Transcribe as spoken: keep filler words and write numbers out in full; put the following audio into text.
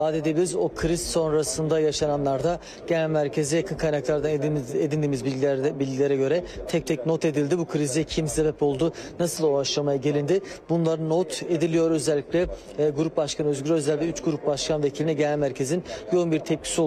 edebiliriz. O kriz sonrasında yaşananlarda genel merkeze yakın kaynaklardan edindiğimiz, edindiğimiz bilgilerde, bilgilere göre tek tek not edildi. Bu krize kim sebep oldu? Nasıl o aşamaya gelindi? Bunlar not ediliyor. Özellikle e, Grup Başkanı Özgür Özel ve üç Grup Başkan Vekiline genel merkezin yoğun bir tepkisi oldu.